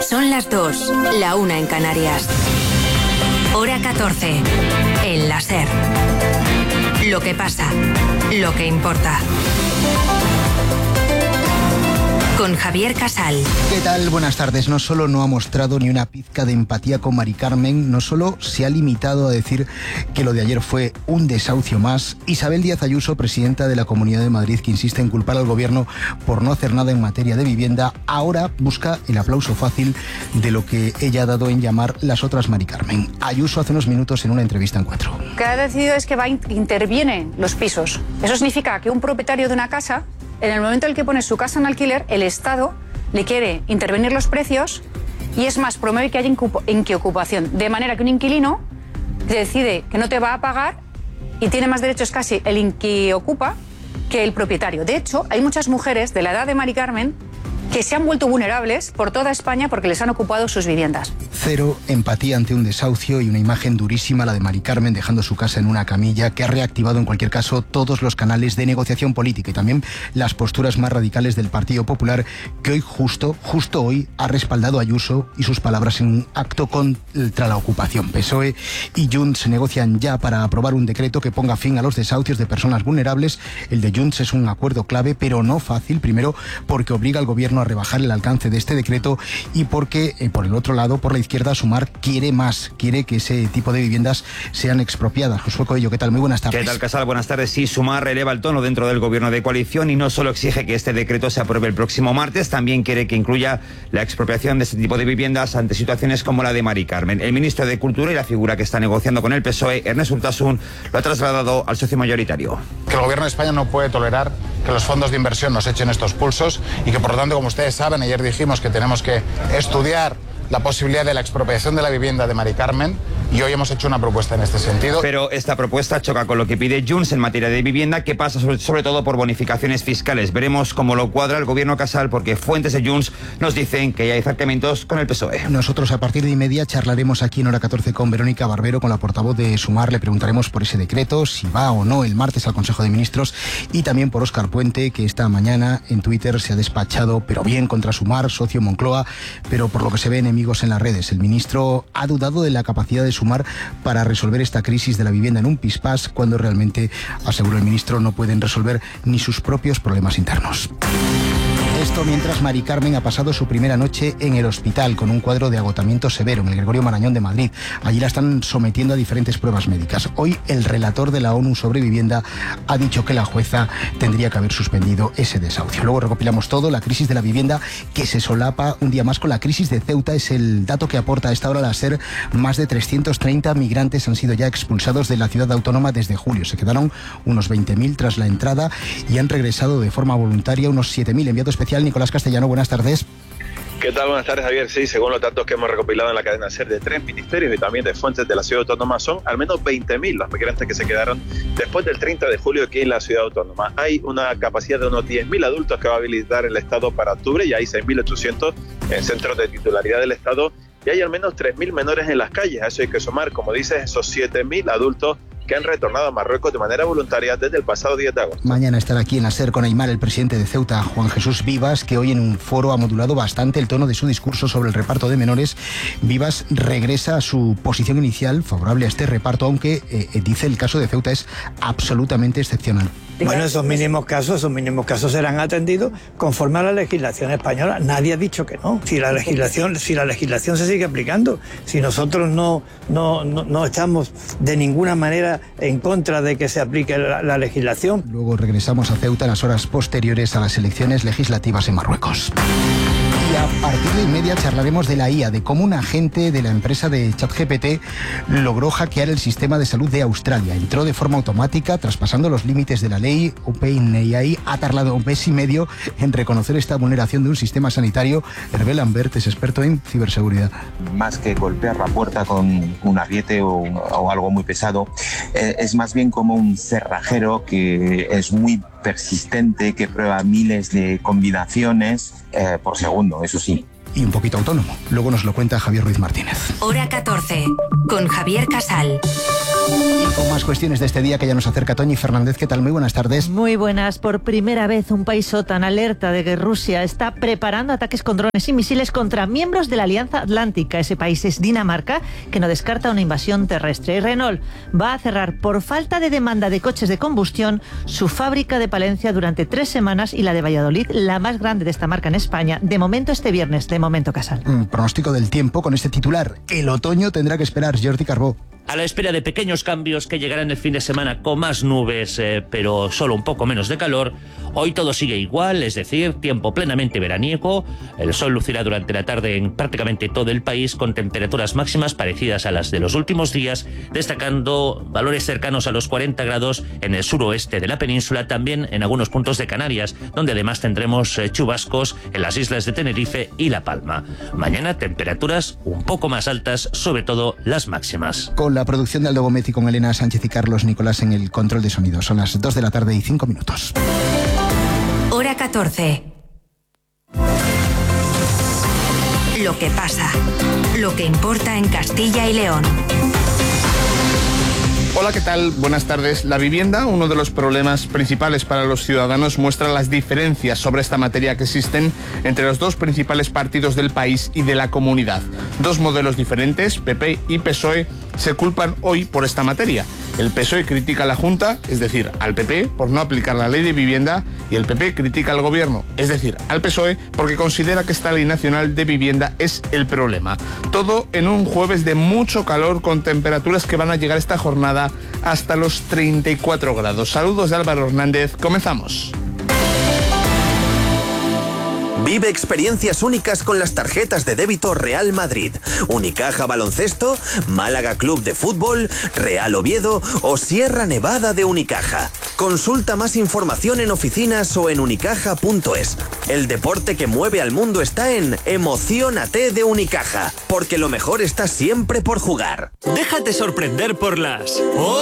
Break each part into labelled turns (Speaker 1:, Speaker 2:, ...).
Speaker 1: Son las 2, la 1 en Canarias. Hora 14, en la SER. Lo que pasa, lo que importa. Con Javier Casal.
Speaker 2: ¿Qué tal? Buenas tardes. No solo no ha mostrado ni una pizca de empatía con Mari Carmen, no solo se ha limitado a decir que lo de ayer fue un desahucio más. Isabel Díaz Ayuso, presidenta de la Comunidad de Madrid, que insiste en culpar al gobierno por no hacer nada en materia de vivienda, ahora busca el aplauso fácil de lo que ella ha dado en llamar las otras Mari Carmen. Ayuso hace unos minutos en una entrevista en Cuatro.
Speaker 3: Lo que ha decidido es que interviene los pisos. Eso significa que un propietario de una casa, en el momento en el que pone su casa en alquiler, el Estado le quiere intervenir los precios y es más, promueve que haya inquiocupación. De manera que un inquilino decide que no te va a pagar y tiene más derechos casi el inquiocupa que el propietario. De hecho, hay muchas mujeres de la edad de Mari Carmen que se han vuelto vulnerables por toda España porque les han ocupado sus viviendas.
Speaker 2: Cero empatía ante un desahucio y una imagen durísima, la de Mari Carmen dejando su casa en una camilla, que ha reactivado en cualquier caso todos los canales de negociación política y también las posturas más radicales del Partido Popular, que hoy justo hoy ha respaldado a Ayuso y sus palabras en un acto contra la ocupación. PSOE y Junts negocian ya para aprobar un decreto que ponga fin a los desahucios de personas vulnerables. El de Junts es un acuerdo clave, pero no fácil, primero porque obliga al gobierno a rebajar el alcance de este decreto y porque, por el otro lado, por la izquierda, Sumar quiere que ese tipo de viviendas sean expropiadas. Josué Coello, ¿qué tal? Muy buenas tardes.
Speaker 4: ¿Qué tal, Casal? Buenas tardes. Sí, Sumar eleva el tono dentro del gobierno de coalición y no solo exige que este decreto se apruebe el próximo martes, también quiere que incluya la expropiación de este tipo de viviendas ante situaciones como la de Mari Carmen. El ministro de Cultura y la figura que está negociando con el PSOE, Ernest Urtasun, lo ha trasladado al socio mayoritario.
Speaker 5: Que el gobierno de España no puede tolerar que los fondos de inversión nos echen estos pulsos y que, por lo tanto, como ustedes saben, ayer dijimos que tenemos que estudiar la posibilidad de la expropiación de la vivienda de Mari Carmen y hoy hemos hecho una propuesta en este sentido.
Speaker 4: Pero esta propuesta choca con lo que pide Junts en materia de vivienda, que pasa sobre todo por bonificaciones fiscales. Veremos cómo lo cuadra el gobierno Casal, porque fuentes de Junts nos dicen que ya hay acercamientos con el PSOE.
Speaker 2: Nosotros a partir de 1:30 charlaremos aquí en Hora 14 con Verónica Barbero, con la portavoz de Sumar. Le preguntaremos por ese decreto, si va o no el martes al Consejo de Ministros, y también por Óscar Puente, que esta mañana en Twitter se ha despachado, pero bien, contra Sumar, socio Moncloa, pero por lo que se ve enemigos en las redes. El ministro ha dudado de la capacidad de Sumar para resolver esta crisis de la vivienda en un pispás, cuando realmente, aseguró el ministro, no pueden resolver ni sus propios problemas internos. Esto mientras Mari Carmen ha pasado su primera noche en el hospital con un cuadro de agotamiento severo en el Gregorio Marañón de Madrid. Allí la están sometiendo a diferentes pruebas médicas. Hoy el relator de la ONU sobre vivienda ha dicho que la jueza tendría que haber suspendido ese desahucio. Luego recopilamos todo, la crisis de la vivienda que se solapa un día más con la crisis de Ceuta. Es el dato que aporta a esta hora la SER. Más de 330 migrantes han sido ya expulsados de la ciudad autónoma desde julio. Se quedaron unos 20.000 tras la entrada y han regresado de forma voluntaria unos 7.000. Enviado especial Nicolás Castellano, buenas tardes.
Speaker 6: ¿Qué tal? Buenas tardes, Javier. Sí, según los datos que hemos recopilado en la cadena SER de 3 ministerios y también de fuentes de la ciudad autónoma, son al menos 20.000 los migrantes que se quedaron después del 30 de julio aquí en la ciudad autónoma. Hay una capacidad de unos 10.000 adultos que va a habilitar el Estado para octubre y hay 6.800 en centros de titularidad del Estado y hay al menos 3.000 menores en las calles. A eso hay que sumar, como dices, esos 7.000 adultos que han retornado a Marruecos de manera voluntaria desde el pasado 10 de agosto.
Speaker 2: Mañana estará aquí en la SER con Aymar el presidente de Ceuta, Juan Jesús Vivas, que hoy en un foro ha modulado bastante el tono de su discurso sobre el reparto de menores. Vivas regresa a su posición inicial favorable a este reparto, aunque dice el caso de Ceuta es absolutamente excepcional.
Speaker 7: Bueno, esos mínimos casos serán atendidos conforme a la legislación española. Nadie ha dicho que no. Si la legislación se sigue aplicando, si nosotros no estamos de ninguna manera en contra de que se aplique la legislación.
Speaker 2: Luego regresamos a Ceuta en las horas posteriores a las elecciones legislativas en Marruecos. Y a partir de 1:30 charlaremos de la IA, de cómo un agente de la empresa de ChatGPT logró hackear el sistema de salud de Australia. Entró de forma automática, traspasando los límites de la ley. OpenAI ha tardado un mes y medio en reconocer esta vulneración de un sistema sanitario. Hervé Lambert es experto en ciberseguridad.
Speaker 8: Más que golpear la puerta con un ariete o algo muy pesado, es más bien como un cerrajero que es muy persistente, que prueba miles de combinaciones por segundo, eso sí.
Speaker 2: y un poquito autónomo. Luego nos lo cuenta Javier Ruiz Martínez.
Speaker 1: Hora 14, con Javier Casal.
Speaker 2: Y con más cuestiones de este día que ya nos acerca Toñi Fernández. ¿Qué tal? Muy buenas tardes.
Speaker 9: Muy buenas. Por primera vez un país OTAN alerta de que Rusia está preparando ataques con drones y misiles contra miembros de la Alianza Atlántica. Ese país es Dinamarca, que no descarta una invasión terrestre. Y Renault va a cerrar por falta de demanda de coches de combustión su fábrica de Palencia durante 3 semanas y la de Valladolid, la más grande de esta marca en España. De momento este viernes, de momento Casal.
Speaker 2: Pronóstico del tiempo con este titular. El otoño tendrá que esperar. Jordi Carbó.
Speaker 10: A la espera de pequeños cambios que llegarán el fin de semana con más nubes, pero solo un poco menos de calor, hoy todo sigue igual, es decir, tiempo plenamente veraniego. El sol lucirá durante la tarde en prácticamente todo el país con temperaturas máximas parecidas a las de los últimos días, destacando valores cercanos a los 40 grados en el suroeste de la península, también en algunos puntos de Canarias, donde además tendremos chubascos en las islas de Tenerife y La Palma. Mañana temperaturas un poco más altas, sobre todo las máximas.
Speaker 2: Con la producción de Aldo Gometti, con Elena Sánchez y Carlos Nicolás en el control de sonido. Son las 2 de la tarde y 5 minutos.
Speaker 1: Hora 14. Lo que pasa, lo que importa en Castilla y León.
Speaker 11: Hola, ¿qué tal? Buenas tardes. La vivienda, uno de los problemas principales para los ciudadanos, muestra las diferencias sobre esta materia que existen entre los dos principales partidos del país y de la comunidad. Dos modelos diferentes, PP y PSOE, se culpan hoy por esta materia. El PSOE critica a la Junta, es decir, al PP, por no aplicar la ley de vivienda, y el PP critica al Gobierno, es decir, al PSOE, porque considera que esta ley nacional de vivienda es el problema. Todo en un jueves de mucho calor, con temperaturas que van a llegar esta jornada hasta los 34 grados. Saludos de Álvaro Hernández, comenzamos.
Speaker 12: Vive experiencias únicas con las tarjetas de débito Real Madrid, Unicaja Baloncesto, Málaga Club de Fútbol, Real Oviedo o Sierra Nevada de Unicaja. Consulta más información en oficinas o en unicaja.es. El deporte que mueve al mundo está en Emociónate de Unicaja, porque lo mejor está siempre por jugar.
Speaker 13: Déjate sorprender por las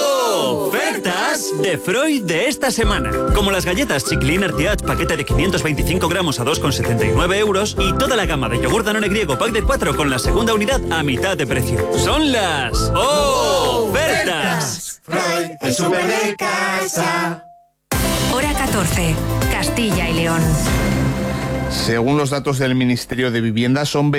Speaker 13: ofertas de Freud de esta semana. Como las galletas Chiclin Artiach, paquete de 525 gramos a 2,79 euros y toda la gama de yogur Danone griego pack de 4 con la segunda unidad a mitad de precio. Son las ofertas.
Speaker 14: Freud, el súper de casa.
Speaker 1: Hora 14, Castilla y León.
Speaker 11: Según los datos del Ministerio de Vivienda, son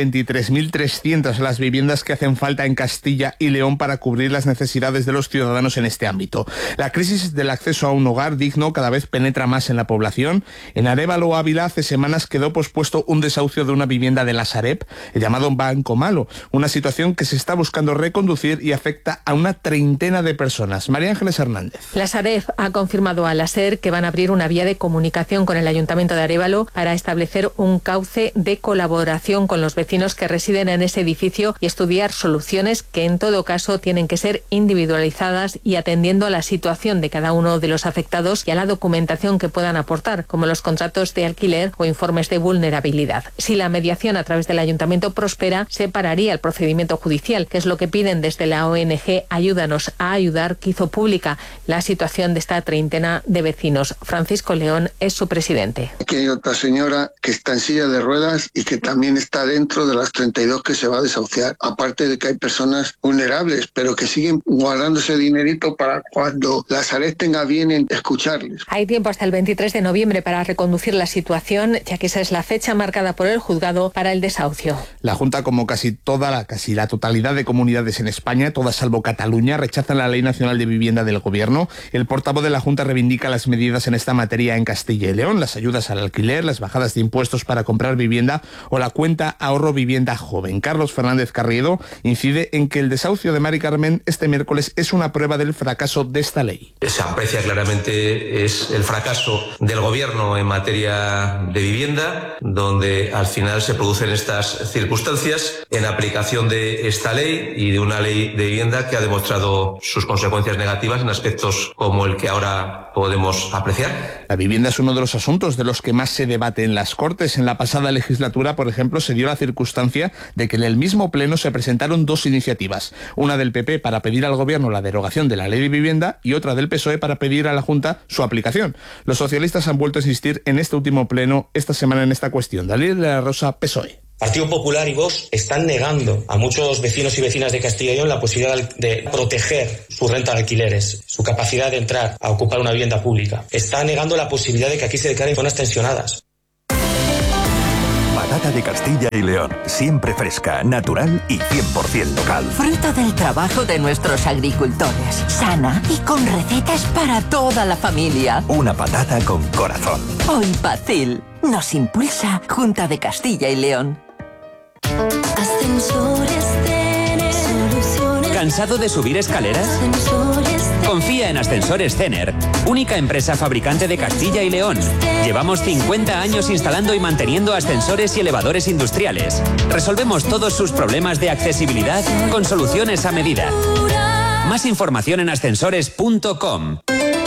Speaker 11: 23.300 las viviendas que hacen falta en Castilla y León para cubrir las necesidades de los ciudadanos en este ámbito. La crisis del acceso a un hogar digno cada vez penetra más en la población. En Arévalo, Ávila, hace semanas quedó pospuesto un desahucio de una vivienda de la Sareb, el llamado Banco Malo, una situación que se está buscando reconducir y afecta a una treintena de personas. María Ángeles Hernández.
Speaker 15: La Sareb ha confirmado a la SER que van a abrir una vía de comunicación con el Ayuntamiento de Arévalo para establecer un cauce de colaboración con los vecinos que residen en ese edificio y estudiar soluciones que en todo caso tienen que ser individualizadas y atendiendo a la situación de cada uno de los afectados y a la documentación que puedan aportar, como los contratos de alquiler o informes de vulnerabilidad. Si la mediación a través del ayuntamiento prospera, se pararía el procedimiento judicial, que es lo que piden desde la ONG Ayúdanos a Ayudar, que hizo pública la situación de esta treintena de vecinos. Francisco León es su presidente.
Speaker 16: Aquí hay otra señora que está en silla de ruedas y que también está dentro de las 32 que se va a desahuciar. Aparte de que hay personas vulnerables, pero que siguen guardándose dinerito para cuando la Sareb tenga bien en escucharles.
Speaker 15: Hay tiempo hasta el 23 de noviembre para reconducir la situación, ya que esa es la fecha marcada por el juzgado para el desahucio.
Speaker 11: La Junta, como casi la totalidad de comunidades en España, todas salvo Cataluña, rechazan la Ley Nacional de Vivienda del Gobierno. El portavoz de la Junta reivindica las medidas en esta materia en Castilla y León, las ayudas al alquiler, las bajadas de impuestos para comprar vivienda o la cuenta ahorro vivienda joven. Carlos Fernández Carriedo incide en que el desahucio de Mari Carmen este miércoles es una prueba del fracaso de esta ley.
Speaker 17: Se aprecia claramente es el fracaso del gobierno en materia de vivienda, donde al final se producen estas circunstancias en aplicación de esta ley y de una ley de vivienda que ha demostrado sus consecuencias negativas en aspectos como el que ahora podemos apreciar.
Speaker 11: La vivienda es uno de los asuntos de los que más se debate en las Cortes. En la pasada legislatura, por ejemplo, se dio la circunstancia de que en el mismo pleno se presentaron dos iniciativas, una del PP para pedir al Gobierno la derogación de la ley de vivienda y otra del PSOE para pedir a la Junta su aplicación. Los socialistas han vuelto a insistir en este último pleno esta semana en esta cuestión. Daniel de la Rosa, PSOE.
Speaker 18: Partido Popular y Vox están negando a muchos vecinos y vecinas de Castilla y León la posibilidad de proteger su renta de alquileres, su capacidad de entrar a ocupar una vivienda pública. Está negando la posibilidad de que aquí se declaren zonas tensionadas.
Speaker 19: Patata de Castilla y León, siempre fresca, natural y 100% local.
Speaker 20: Fruto del trabajo de nuestros agricultores, sana y con recetas para toda la familia.
Speaker 19: Una patata con corazón.
Speaker 20: Hoy Pacil nos impulsa Junta de Castilla y León.
Speaker 14: Ascensores Cener. Soluciones.
Speaker 21: ¿Cansado de subir escaleras?
Speaker 14: Ascensores Cener.
Speaker 21: Confía en Ascensores Cener, única empresa fabricante de Castilla y León. Llevamos 50 años instalando y manteniendo ascensores y elevadores industriales. Resolvemos todos sus problemas de accesibilidad con soluciones a medida. Más información en ascensores.com.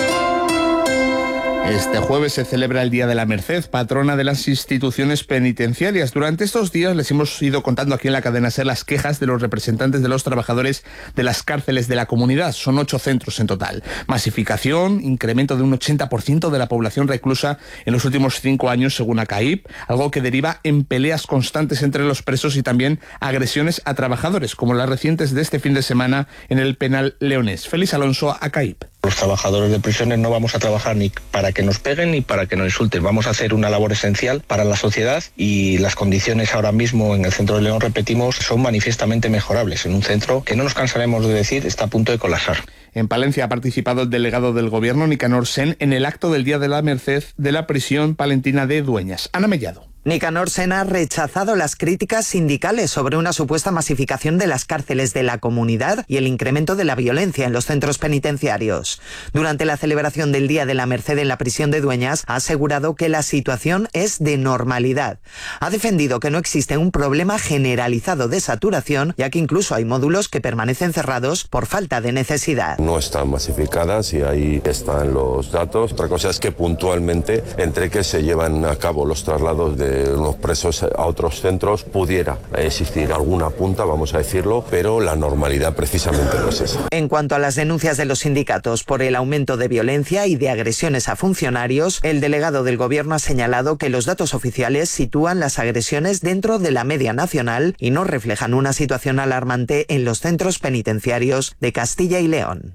Speaker 11: Este jueves se celebra el Día de la Merced, patrona de las instituciones penitenciarias. Durante estos días les hemos ido contando aquí en la cadena SER las quejas de los representantes de los trabajadores de las cárceles de la comunidad. Son 8 centros en total. Masificación, incremento de un 80% de la población reclusa en los últimos 5 años, según ACAIP, algo que deriva en peleas constantes entre los presos y también agresiones a trabajadores, como las recientes de este fin de semana en el penal leonés. Félix Alonso, ACAIP.
Speaker 22: Los trabajadores de prisiones no vamos a trabajar ni para que nos peguen ni para que nos insulten. Vamos a hacer una labor esencial para la sociedad y las condiciones ahora mismo en el centro de León, repetimos, son manifiestamente mejorables. En un centro que no nos cansaremos de decir está a punto de colapsar.
Speaker 11: En Palencia ha participado el delegado del Gobierno, Nicanor Sen, en el acto del Día de la Merced de la prisión palentina de Dueñas. Ana Mellado.
Speaker 23: Nicanor Sen ha rechazado las críticas sindicales sobre una supuesta masificación de las cárceles de la comunidad y el incremento de la violencia en los centros penitenciarios. Durante la celebración del Día de la Merced en la prisión de Dueñas, ha asegurado que la situación es de normalidad. Ha defendido que no existe un problema generalizado de saturación, ya que incluso hay módulos que permanecen cerrados por falta de necesidad.
Speaker 24: No están masificadas y ahí están los datos. Otra cosa es que puntualmente, entre que se llevan a cabo los traslados de los presos a otros centros, pudiera existir alguna punta, vamos a decirlo, pero la normalidad precisamente no es esa.
Speaker 23: En cuanto a las denuncias de los sindicatos por el aumento de violencia y de agresiones a funcionarios, el delegado del Gobierno ha señalado que los datos oficiales sitúan las agresiones dentro de la media nacional y no reflejan una situación alarmante en los centros penitenciarios de Castilla y León.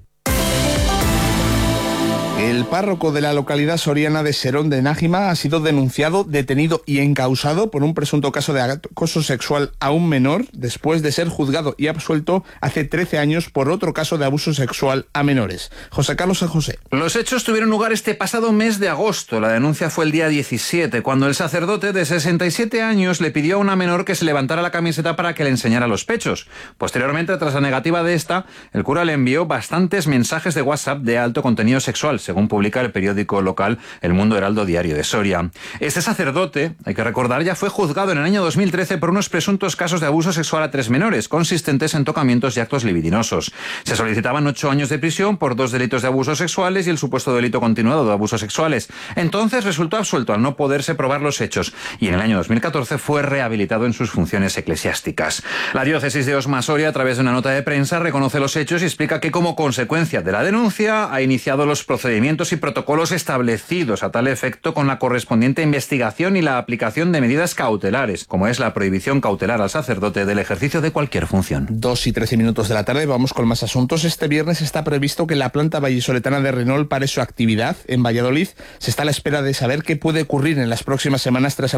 Speaker 11: El párroco de la localidad soriana de Serón de Nájima ha sido denunciado, detenido y encausado por un presunto caso de acoso sexual a un menor, después de ser juzgado y absuelto hace 13 años por otro caso de abuso sexual a menores. José Carlos San José.
Speaker 25: Los hechos tuvieron lugar este pasado mes de agosto. La denuncia fue el día 17, cuando el sacerdote de 67 años le pidió a una menor que se levantara la camiseta para que le enseñara los pechos. Posteriormente, tras la negativa de esta, el cura le envió bastantes mensajes de WhatsApp de alto contenido sexual, según publica el periódico local El Mundo Heraldo Diario de Soria. Este sacerdote, hay que recordar, ya fue juzgado en el año 2013 por unos presuntos casos de abuso sexual a 3 menores, consistentes en tocamientos y actos libidinosos. Se solicitaban 8 años de prisión por 2 delitos de abusos sexuales y el supuesto delito continuado de abusos sexuales. Entonces resultó absuelto al no poderse probar los hechos y en el año 2014 fue rehabilitado en sus funciones eclesiásticas. La diócesis de Osma Soria, a través de una nota de prensa, reconoce los hechos y explica que como consecuencia de la denuncia ha iniciado los procedimientos y protocolos establecidos a tal efecto con la correspondiente investigación y la aplicación de medidas cautelares, como es la prohibición cautelar al sacerdote del ejercicio de cualquier función.
Speaker 11: 2:13 de la tarde, vamos con más asuntos. Este viernes está previsto que la planta vallisoletana de Renault pare su actividad en Valladolid. Se está a la espera de saber qué puede ocurrir en las próximas semanas tras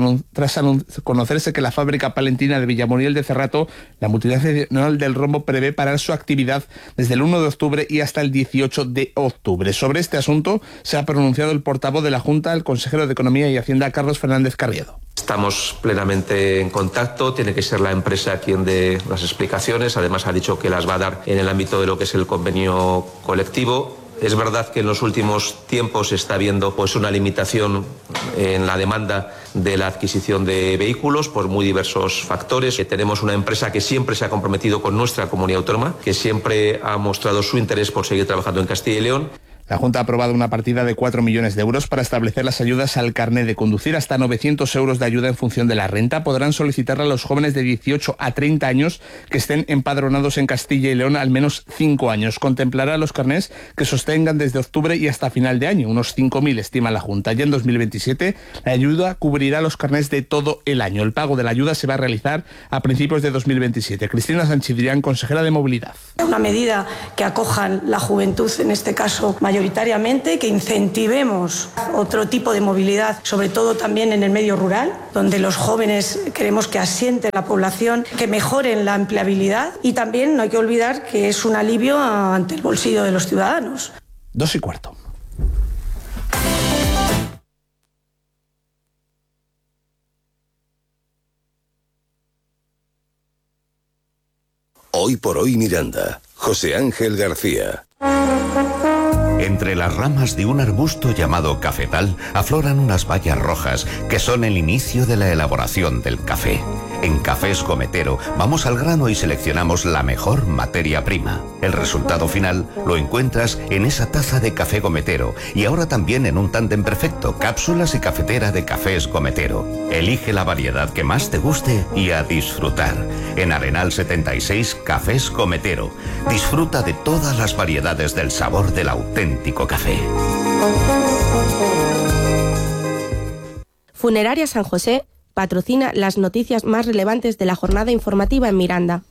Speaker 11: conocerse que la fábrica palentina de Villamoriel de Cerrato, la multinacional del rombo, prevé parar su actividad desde el 1 de octubre y hasta el 18 de octubre. Sobre este asunto se ha pronunciado el portavoz de la Junta, el consejero de Economía y Hacienda, Carlos Fernández Carriedo.
Speaker 17: Estamos plenamente en contacto, tiene que ser la empresa quien dé las explicaciones, además ha dicho que las va a dar en el ámbito de lo que es el convenio colectivo. Es verdad que en los últimos tiempos se está viendo una limitación en la demanda de la adquisición de vehículos por muy diversos factores. Tenemos una empresa que siempre se ha comprometido con nuestra comunidad autónoma, que siempre ha mostrado su interés por seguir trabajando en Castilla y León.
Speaker 11: La Junta ha aprobado una partida de 4 millones de euros para establecer las ayudas al carné de conducir. Hasta 900 euros de ayuda en función de la renta podrán solicitarla a los jóvenes de 18 a 30 años que estén empadronados en Castilla y León al menos 5 años. Contemplará los carnés que sostengan desde octubre y hasta final de año, unos 5.000 estima la Junta. Ya en 2027 la ayuda cubrirá los carnés de todo el año. El pago de la ayuda se va a realizar a principios de 2027. Cristina Sanchidrián, consejera de Movilidad.
Speaker 3: Una medida que acojan la juventud, en este caso mayoritariamente, que incentivemos otro tipo de movilidad, sobre todo también en el medio rural, donde los jóvenes queremos que asienten la población, que mejoren la empleabilidad y también no hay que olvidar que es un alivio ante el bolsillo de los ciudadanos.
Speaker 11: 2:15.
Speaker 4: Hoy por hoy Miranda. José Ángel García.
Speaker 5: Entre las ramas de un arbusto llamado cafetal afloran unas bayas rojas que son el inicio de la elaboración del café. En Cafés Gometero vamos al grano y seleccionamos la mejor materia prima. El resultado final lo encuentras en esa taza de café Gometero y ahora también en un tándem perfecto, cápsulas y cafetera de Cafés Gometero. Elige la variedad que más te guste y a disfrutar. En Arenal 76, Cafés Gometero. Disfruta de todas las variedades del sabor del auténtico café.
Speaker 6: Funeraria San José patrocina las noticias más relevantes de la jornada informativa en Miranda.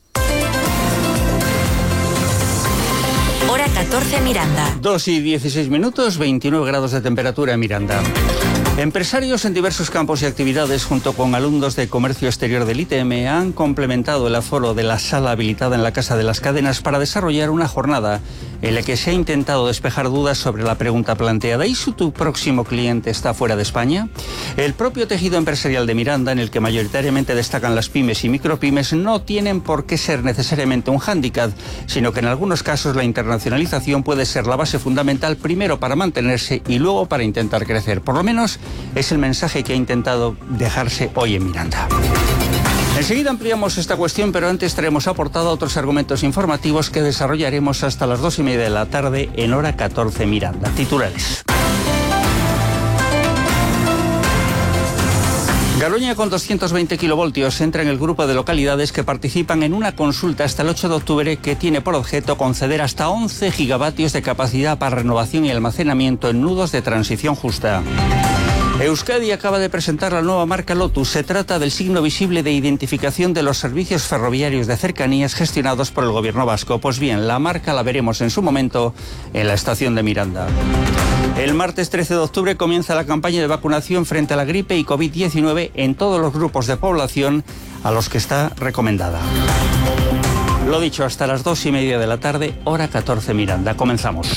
Speaker 1: Hora 14 Miranda.
Speaker 7: 2:16, 29 grados de temperatura en Miranda. Empresarios en diversos campos y actividades junto con alumnos de comercio exterior del ITM han complementado el aforo de la sala habilitada en la Casa de las Cadenas para desarrollar una jornada en la que se ha intentado despejar dudas sobre la pregunta planteada: ¿y si tu próximo cliente está fuera de España? El propio tejido empresarial de Miranda, en el que mayoritariamente destacan las pymes y micropymes, no tienen por qué ser necesariamente un hándicap, sino que en algunos casos la internacionalización puede ser la base fundamental, primero para mantenerse y luego para intentar crecer. Por lo menos es el mensaje que ha intentado dejarse hoy en Miranda. Enseguida ampliamos esta cuestión, pero antes traemos a portada otros argumentos informativos que desarrollaremos hasta las 2:30 de la tarde en Hora 14 Miranda. Titulares. Garoña con 220 kilovoltios entra en el grupo de localidades que participan en una consulta hasta el 8 de octubre que tiene por objeto conceder hasta 11 gigavatios de capacidad para renovación y almacenamiento en nudos de transición justa. Euskadi acaba de presentar la nueva marca Lotus. Se trata del signo visible de identificación de los servicios ferroviarios de cercanías gestionados por el gobierno vasco. Pues bien, la marca la veremos en su momento en la estación de Miranda. El martes 13 de octubre comienza la campaña de vacunación frente a la gripe y COVID-19 en todos los grupos de población a los que está recomendada. Lo dicho, hasta las 2:30 de la tarde, Hora 14 Miranda. Comenzamos.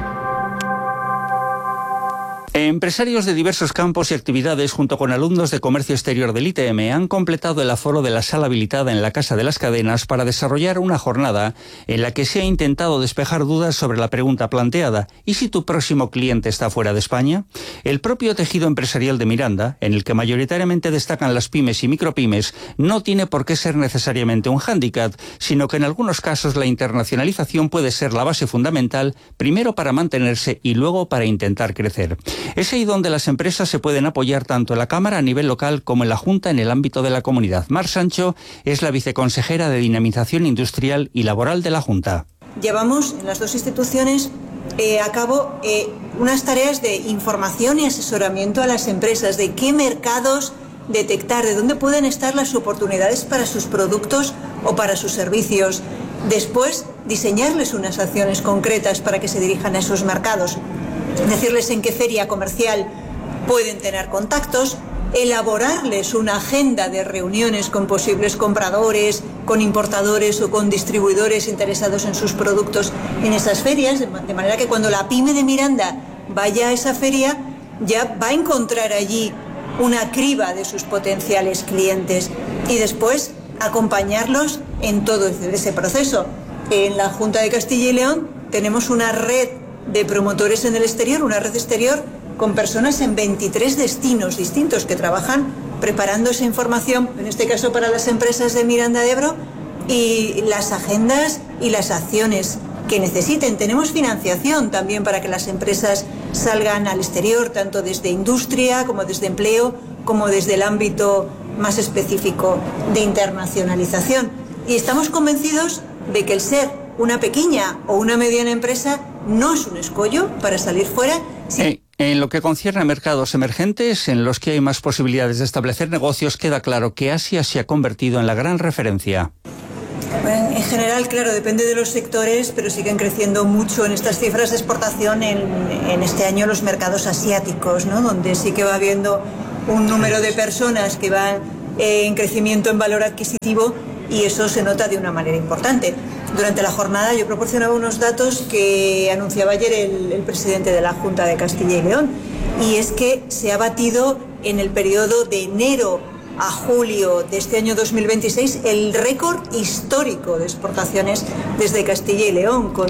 Speaker 7: Empresarios de diversos campos y actividades junto con alumnos de comercio exterior del ITM han completado el aforo de la sala habilitada en la Casa de las Cadenas para desarrollar una jornada en la que se ha intentado despejar dudas sobre la pregunta planteada: ¿y si tu próximo cliente está fuera de España? El propio tejido empresarial de Miranda, en el que mayoritariamente destacan las pymes y micropymes, no tiene por qué ser necesariamente un hándicap, sino que en algunos casos la internacionalización puede ser la base fundamental, primero para mantenerse y luego para intentar crecer. Es ahí donde las empresas se pueden apoyar tanto en la Cámara a nivel local como en la Junta en el ámbito de la comunidad. Mar Sancho es la viceconsejera de Dinamización Industrial y Laboral de la Junta.
Speaker 26: Llevamos en las dos instituciones a cabo unas tareas de información y asesoramiento a las empresas de qué mercados detectar, de dónde pueden estar las oportunidades para sus productos o para sus servicios. Después, diseñarles unas acciones concretas para que se dirijan a esos mercados. Decirles en qué feria comercial pueden tener contactos, elaborarles una agenda de reuniones con posibles compradores, con importadores o con distribuidores interesados en sus productos en esas ferias, de manera que cuando la pyme de Miranda vaya a esa feria ya va a encontrar allí una criba de sus potenciales clientes y después acompañarlos en todo ese proceso. En la Junta de Castilla y León tenemos una red de promotores en el exterior, una red exterior con personas en 23 destinos distintos que trabajan preparando esa información, en este caso para las empresas de Miranda de Ebro, y las agendas y las acciones que necesiten. Tenemos financiación también para que las empresas salgan al exterior, tanto desde industria como desde empleo, como desde el ámbito más específico de internacionalización. Y estamos convencidos de que el ser una pequeña o una mediana empresa no es un escollo para salir fuera.
Speaker 7: En lo que concierne a mercados emergentes, en los que hay más posibilidades de establecer negocios, queda claro que Asia se ha convertido en la gran referencia.
Speaker 26: Bueno, en general, claro, depende de los sectores, pero siguen creciendo mucho en estas cifras de exportación en este año los mercados asiáticos, ¿no? Donde sí que va habiendo un número de personas que van en crecimiento en valor adquisitivo, y eso se nota de una manera importante. Durante la jornada yo proporcionaba unos datos que anunciaba ayer el presidente de la Junta de Castilla y León, y es que se ha batido en el periodo de enero a julio de este año 2026 el récord histórico de exportaciones desde Castilla y León, con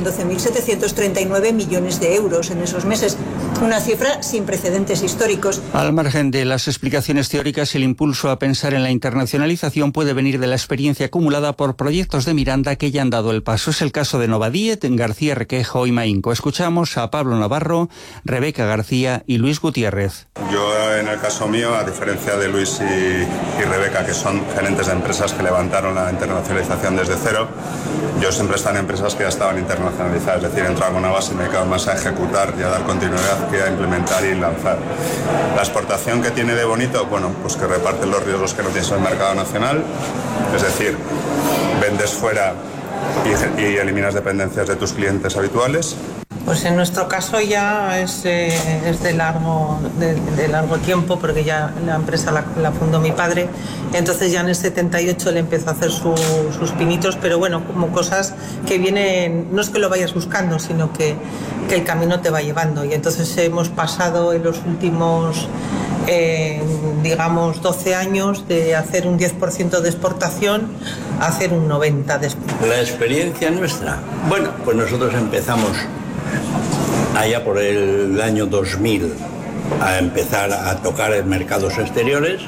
Speaker 26: 12.739 millones de euros en esos meses, una cifra sin precedentes históricos.
Speaker 7: Al margen de las explicaciones teóricas, el impulso a pensar en la internacionalización puede venir de la experiencia acumulada por proyectos de Miranda que ya han dado el paso. Es el caso de Novadiet, García Requejo y Mainco. Escuchamos a Pablo Navarro, Rebeca García y Luis Gutiérrez.
Speaker 2: Yo, en el caso mío, a diferencia de Luis y Rebeca, que son gerentes de empresas que levantaron la internacionalización desde cero, yo siempre he estado en empresas que ya estaban internacionalizadas, es decir, he entrado con una base y me he dedicado más a ejecutar y a dar continuidad que a implementar y lanzar. La exportación que tiene de bonito, bueno, pues que reparte los riesgos que no tienes en el mercado nacional, es decir, vendes fuera y eliminas dependencias de tus clientes habituales.
Speaker 8: Pues en nuestro caso ya es de largo tiempo, porque ya la empresa la fundó mi padre, entonces ya en el 78 le empezó a hacer sus pinitos, pero bueno, como cosas que vienen, no es que lo vayas buscando, sino que el camino te va llevando, y entonces hemos pasado en los últimos digamos 12 años de hacer un 10% de exportación a hacer un 90% de exportación.
Speaker 9: La experiencia nuestra, bueno, pues nosotros empezamos allá por el año 2000 a empezar a tocar en mercados exteriores.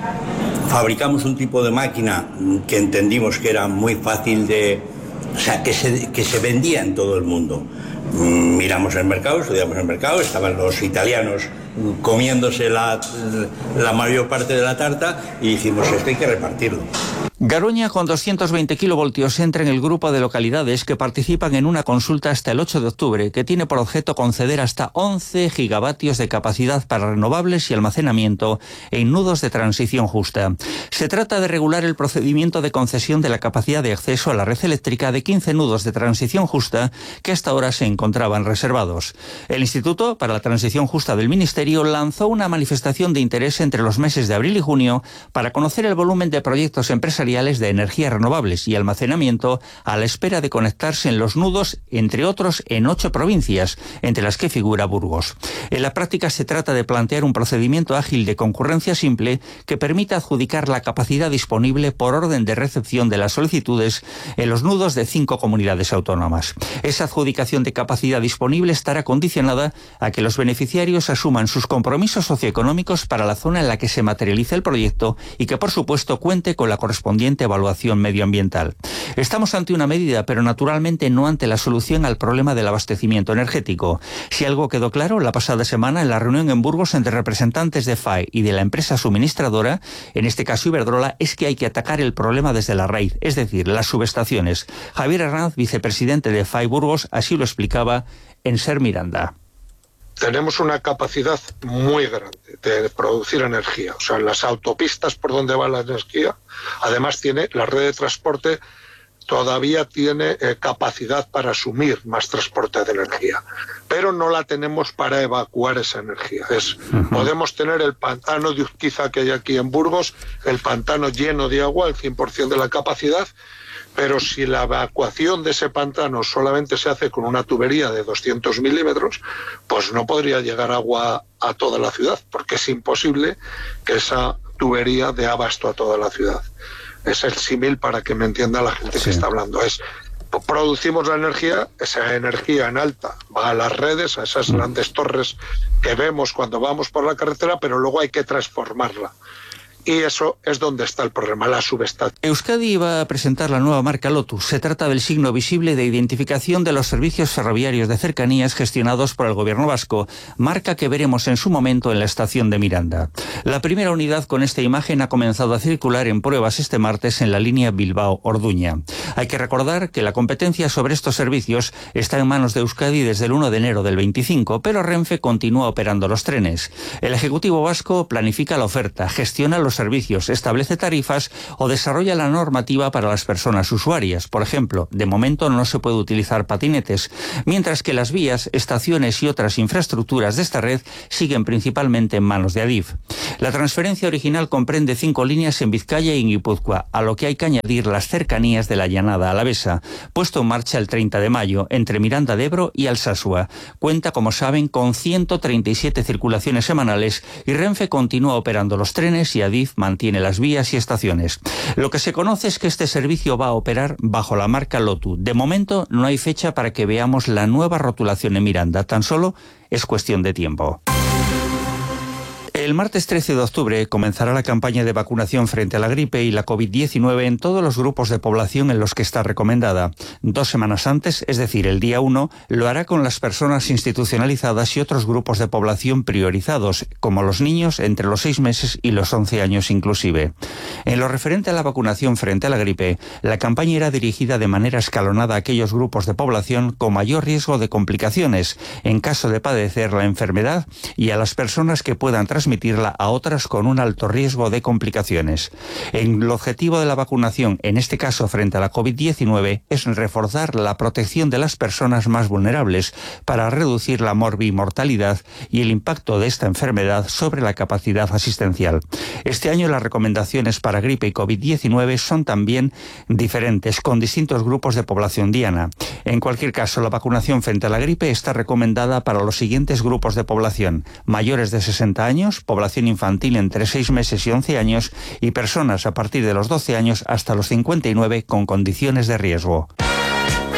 Speaker 9: Fabricamos un tipo de máquina que entendimos que era muy fácil o sea, que se vendía en todo el mundo. Miramos el mercado, estudiamos el mercado, estaban los italianos comiéndose la mayor parte de la tarta, y dijimos, esto hay que repartirlo.
Speaker 7: Garoña, con 220 kilovoltios, entra en el grupo de localidades que participan en una consulta hasta el 8 de octubre, que tiene por objeto conceder hasta 11 gigavatios de capacidad para renovables y almacenamiento en nudos de transición justa. Se trata de regular el procedimiento de concesión de la capacidad de acceso a la red eléctrica de 15 nudos de transición justa que hasta ahora se encontraban reservados. El Instituto para la Transición Justa del Ministerio lanzó una manifestación de interés entre los meses de abril y junio para conocer el volumen de proyectos empresariales de energías renovables y almacenamiento a la espera de conectarse en los nudos, entre otros en 8 provincias, entre las que figura Burgos. En la práctica se trata de plantear un procedimiento ágil de concurrencia simple que permita adjudicar la capacidad disponible por orden de recepción de las solicitudes en los nudos de 5 comunidades autónomas. Esa adjudicación de capacidad disponible estará condicionada a que los beneficiarios asuman sus compromisos socioeconómicos para la zona en la que se materializa el proyecto y que, por supuesto, cuente con la correspondiente evaluación medioambiental. Estamos ante una medida, pero naturalmente no ante la solución al problema del abastecimiento energético. Si algo quedó claro la pasada semana en la reunión en Burgos entre representantes de FAE y de la empresa suministradora, en este caso Iberdrola, es que hay que atacar el problema desde la raíz, es decir, las subestaciones. Javier Hernández, vicepresidente de FAE Burgos, así lo explicaba en Ser Miranda.
Speaker 10: Tenemos una capacidad muy grande de producir energía. O sea, las autopistas por donde va la energía, además tiene la red de transporte, todavía tiene capacidad para asumir más transporte de energía. Pero no la tenemos para evacuar esa energía. Podemos tener el pantano de Uzquiza que hay aquí en Burgos, el pantano lleno de agua, el 100% de la capacidad, pero si la evacuación de ese pantano solamente se hace con una tubería de 200 milímetros, pues no podría llegar agua a toda la ciudad, porque es imposible que esa tubería dé abasto a toda la ciudad. Es el símil para que me entienda la gente que está hablando. Producimos la energía, esa energía en alta va a las redes, a esas grandes torres que vemos cuando vamos por la carretera, pero luego hay que transformarla. Y eso es donde está el problema, la subestación.
Speaker 7: Euskadi va a presentar la nueva marca Lotus. Se trata del signo visible de identificación de los servicios ferroviarios de cercanías gestionados por el gobierno vasco, marca que veremos en su momento en la estación de Miranda. La primera unidad con esta imagen ha comenzado a circular en pruebas este martes en la línea Bilbao-Orduña. Hay que recordar que la competencia sobre estos servicios está en manos de Euskadi desde el 1 de enero del 25, pero Renfe continúa operando los trenes. El Ejecutivo vasco planifica la oferta, gestiona los servicios, establece tarifas o desarrolla la normativa para las personas usuarias. Por ejemplo, de momento no se puede utilizar patinetes, mientras que las vías, estaciones y otras infraestructuras de esta red siguen principalmente en manos de Adif. La transferencia original comprende 5 líneas en Vizcaya y en Guipúzcoa, a lo que hay que añadir las cercanías de la Llanada Alavesa, puesto en marcha el 30 de mayo entre Miranda de Ebro y Alsasua. Cuenta, como saben, con 137 circulaciones semanales y Renfe continúa operando los trenes y Adif mantiene las vías y estaciones. Lo que se conoce es que este servicio va a operar bajo la marca Lotus. De momento no hay fecha para que veamos la nueva rotulación en Miranda, tan solo es cuestión de tiempo. El martes 13 de octubre comenzará la campaña de vacunación frente a la gripe y la COVID-19 en todos los grupos de población en los que está recomendada. 2 semanas antes, es decir, el día 1, lo hará con las personas institucionalizadas y otros grupos de población priorizados, como los niños entre los 6 meses y los 11 años inclusive. En lo referente a la vacunación frente a la gripe, la campaña irá dirigida de manera escalonada a aquellos grupos de población con mayor riesgo de complicaciones en caso de padecer la enfermedad y a las personas que puedan transmitirla a otras con un alto riesgo de complicaciones. El objetivo de la vacunación, en este caso frente a la COVID-19, es reforzar la protección de las personas más vulnerables para reducir la morbimortalidad y el impacto de esta enfermedad sobre la capacidad asistencial. Este año las recomendaciones para gripe y COVID-19 son también diferentes, con distintos grupos de población diana. En cualquier caso, la vacunación frente a la gripe está recomendada para los siguientes grupos de población: mayores de 60 años, población infantil entre 6 meses y 11 años y personas a partir de los 12 años hasta los 59 con condiciones de riesgo.